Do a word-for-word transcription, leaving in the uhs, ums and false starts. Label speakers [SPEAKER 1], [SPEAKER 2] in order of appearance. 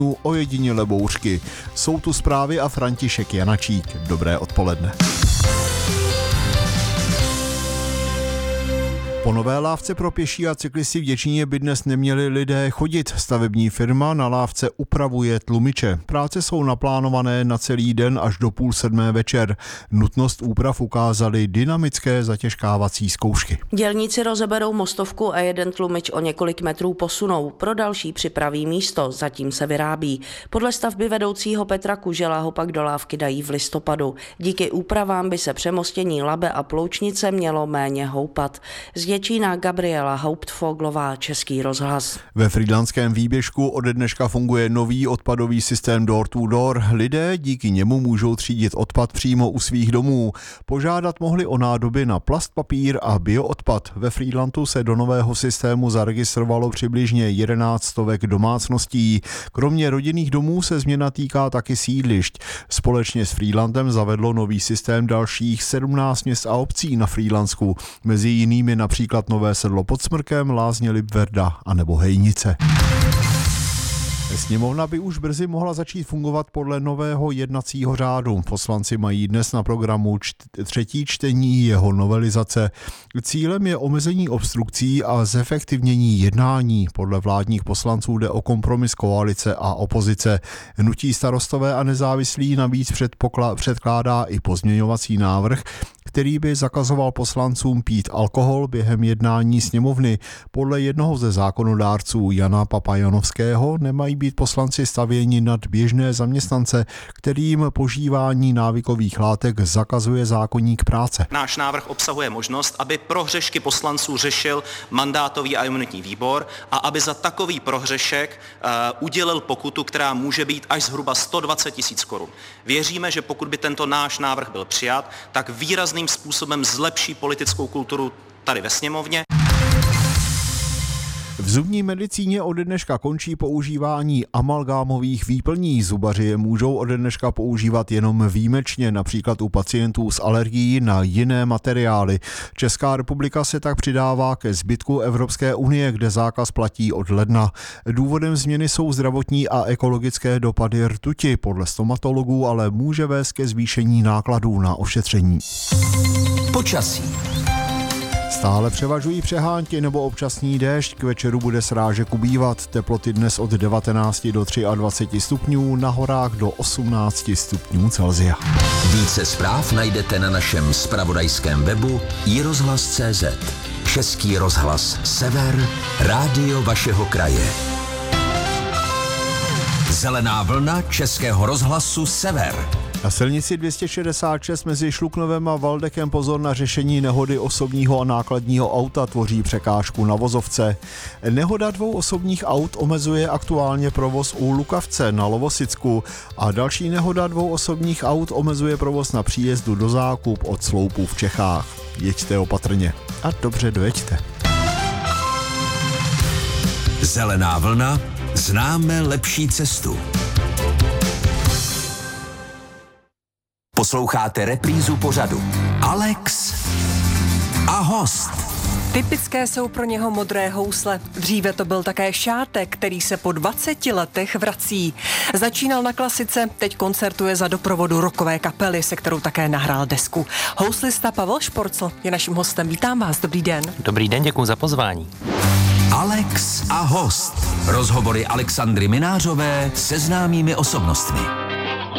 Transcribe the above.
[SPEAKER 1] ojedinělé bouřky. Jsou tu zprávy a František Janačík. Dobré odpoledne. Po nové lávce pro pěší a cyklisty v Děčíně by dnes neměli lidé chodit. Stavební firma na lávce upravuje tlumiče. Práce jsou naplánované na celý den až do půl sedmé večer. Nutnost úprav ukázaly dynamické zatěžkávací zkoušky.
[SPEAKER 2] Dělníci rozeberou mostovku a jeden tlumič o několik metrů posunou. Pro další připraví místo, zatím se vyrábí. Podle stavby vedoucího Petra Kužela ho pak do lávky dají v listopadu. Díky úpravám by se přemostění Labe a Ploučnice mělo méně houpat. Z Děčína Gabriela Hauptfoglová, Český rozhlas.
[SPEAKER 1] Ve frýdlantském výběžku ode dneška funguje nový odpadový systém door to door. Lidé díky němu můžou třídit odpad přímo u svých domů. Požádat mohli o nádoby na plast, papír a bioodpad. Ve Frýdlantu se do nového systému zaregistrovalo přibližně jedenáct stovek domácností. Kromě rodinných domů se změna týká taky sídlišť. Společně s Frýdlantem zavedlo nový systém dalších sedmnáct měst a obcí na Frýdlansku. Mezi jinými například Například Nové Sedlo pod Smrkem, Lázně Libverda a nebo Hejnice. Sněmovna by už brzy mohla začít fungovat podle nového jednacího řádu. Poslanci mají dnes na programu čt- třetí čtení jeho novelizace. Cílem je omezení obstrukcí a zefektivnění jednání. Podle vládních poslanců jde o kompromis koalice a opozice. Hnutí Starostové a nezávislí navíc předpokla- předkládá i pozměňovací návrh, který by zakazoval poslancům pít alkohol během jednání sněmovny. Podle jednoho ze zákonodárců Jana Papajanovského nemají být poslanci stavěni nad běžné zaměstnance, kterým požívání návykových látek zakazuje zákoník práce.
[SPEAKER 3] Náš návrh obsahuje možnost, aby prohřešky poslanců řešil mandátový a imunitní výbor a aby za takový prohřešek uh, udělil pokutu, která může být až zhruba sto dvacet tisíc korun. Věříme, že pokud by tento náš návrh byl přijat, tak výrazným způsobem zlepší politickou kulturu tady ve sněmovně.
[SPEAKER 1] V zubní medicíně ode dneška končí používání amalgámových výplní. Zubaři je můžou ode dneška používat jenom výjimečně, například u pacientů s alergií na jiné materiály. Česká republika se tak přidává ke zbytku Evropské unie, kde zákaz platí od ledna. Důvodem změny jsou zdravotní a ekologické dopady rtuti. Podle stomatologů ale může vést ke zvýšení nákladů na ošetření.
[SPEAKER 4] Počasí.
[SPEAKER 1] Stále převažují přehánky nebo občasný déšť, k večeru bude srážek ubývat, teploty dnes od devatenáct do dvaceti tří stupňů, na horách do osmnáct stupňů Celsia.
[SPEAKER 4] Více zpráv najdete na našem zpravodajském webu i rozhlas tečka cé zet. Český rozhlas Sever, rádio vašeho kraje. Zelená vlna Českého rozhlasu Sever.
[SPEAKER 1] Na silnici dvě stě šedesát šest mezi Šluknovem a Valdekem pozor na řešení nehody osobního a nákladního auta tvoří překážku na vozovce. Nehoda dvou osobních aut omezuje aktuálně provoz u Lukavce na Lovosicku a další nehoda dvou osobních aut omezuje provoz na příjezdu do Zákup od Sloupů v Čechách. Jeďte opatrně a dobře dojeďte.
[SPEAKER 4] Zelená vlna, známe lepší cestu. Posloucháte reprízu pořadu Alex a host.
[SPEAKER 5] Typické jsou pro něho modré housle. Dříve to byl také Šátek, který se po dvaceti letech vrací. Začínal na klasice, teď koncertuje za doprovodu rockové kapely, se kterou také nahrál desku. Houslista Pavel Šporcl je naším hostem. Vítám vás, dobrý den.
[SPEAKER 6] Dobrý den, děkuji za pozvání.
[SPEAKER 4] Alex a host. Rozhovory Alexandry Minářové se známými osobnostmi.